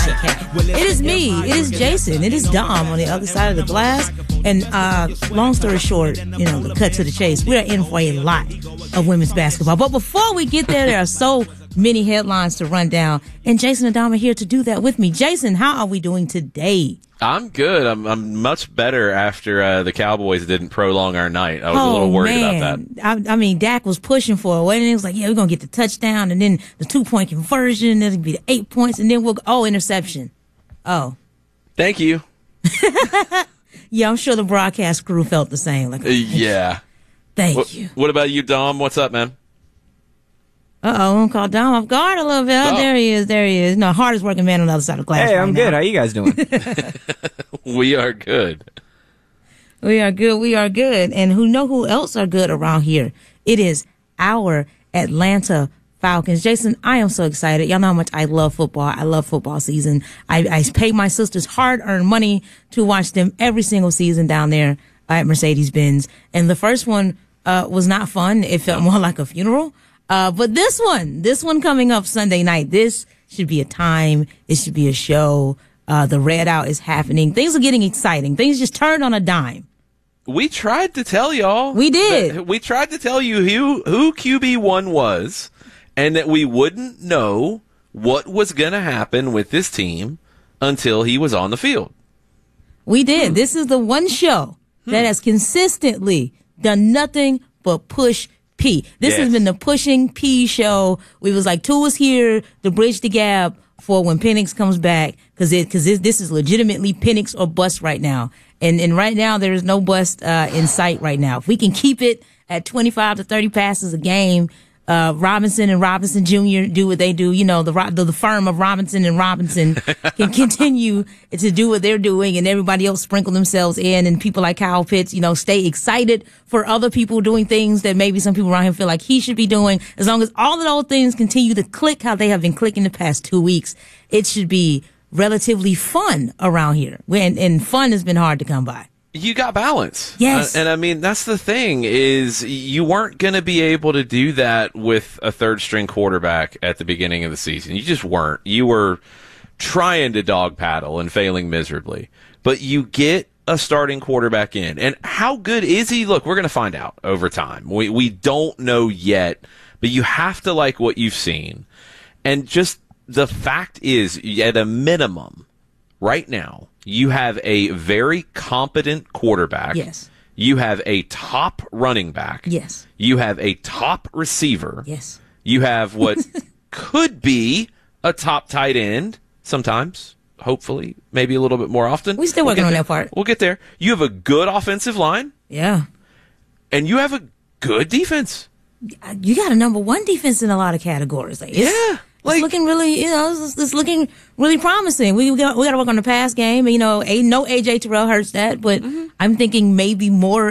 It is me. It is Jason. It is Dom on the other side of the glass. And long story short, the cut to the chase, we are in for a lot of women's basketball. But before we get there are so many headlines to run down. And Jason and Dom are here to do that with me. Jason, how are we doing today? I'm good. I'm much better after the Cowboys didn't prolong our night. I was a little worried about that. I mean, Dak was pushing for it. And it was like, yeah, we're going to get the touchdown and then the 2-point conversion. Then it'll be the 8 points. And then interception. Oh. Thank you. Yeah, I'm sure the broadcast crew felt the same. Like, yeah. Thank you. What about you, Dom? What's up, man? I'm going to call Dom off guard a little bit. Oh, there he is. No, hardest working man on the other side of the glass. Hey, I'm good. How you guys doing? We are good. We are good. And who else are good around here? It is our Atlanta Falcons. Jason, I am so excited. Y'all know how much I love football. I love football season. I pay my sisters hard-earned money to watch them every single season down there at Mercedes-Benz. And the first one was not fun. It felt more like a funeral. But this one coming up Sunday night, this should be a time. It should be a show. The red out is happening. Things are getting exciting. Things just turned on a dime. We tried to tell y'all. We did. We tried to tell you who QB1 was and that we wouldn't know what was going to happen with this team until he was on the field. We did. This is the one show that has consistently done nothing but push P. This has been the Pushing P show. We was like, Tua's here to bridge the gap for when Penix comes back, because this is legitimately Penix or bust right now. And right now there is no bust in sight right now. If we can keep it at 25 to 30 passes a game, Robinson and Robinson Jr. do what they do. The firm of Robinson and Robinson can continue to do what they're doing, and everybody else sprinkle themselves in, and people like Kyle Pitts, stay excited for other people doing things that maybe some people around him feel like he should be doing. As long as all of those things continue to click how they have been clicking the past 2 weeks, it should be relatively fun around here. And fun has been hard to come by. You got balance. Yes. And I mean, that's the thing, is you weren't going to be able to do that with a third-string quarterback at the beginning of the season. You just weren't. You were trying to dog paddle and failing miserably. But you get a starting quarterback in. And how good is he? Look, we're going to find out over time. We don't know yet, but you have to like what you've seen. And just the fact is, at a minimum, right now, you have a very competent quarterback. Yes. You have a top running back. Yes. You have a top receiver. Yes. You have what could be a top tight end sometimes, hopefully, maybe a little bit more often. We're still working on that part. We'll get there. You have a good offensive line. Yeah. And you have a good defense. You got a number one defense in a lot of categories. It's looking really, it's looking really promising. We got to work on the pass game. No AJ Terrell hurts that, but I'm thinking maybe more